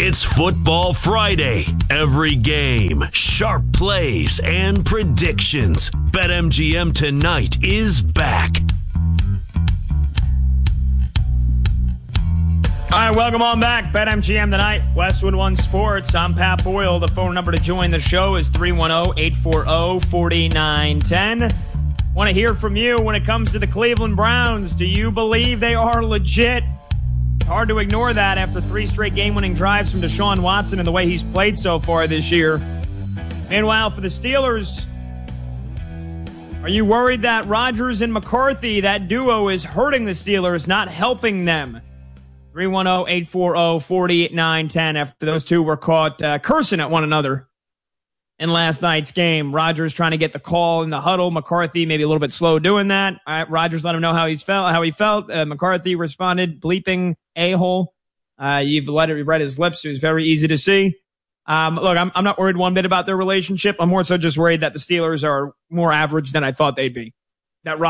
It's Football Friday. Every game, sharp plays, and predictions. BetMGM Tonight is back. All right, welcome on back. BetMGM Tonight, Westwood One Sports. I'm Pat Boyle. The phone number to join the show is 310-840-4910. Want to hear from you when it comes to the Cleveland Browns. Do you believe they are legit? Hard to ignore that after 3 straight game-winning drives from Deshaun Watson and the way he's played so far this year. Meanwhile, for the Steelers, are you worried that Rodgers and McCarthy, that duo, is hurting the Steelers, not helping them? 310-840-4910 after those two were caught cursing at one another in last night's game. Rodgers trying to get the call in the huddle. McCarthy maybe a little bit slow doing that. Rodgers let him know how he felt. McCarthy responded, bleeping a-hole. You've read his lips. It was very easy to see. Look, I'm not worried one bit about their relationship. I'm more so just worried that the Steelers are more average than I thought they'd be. That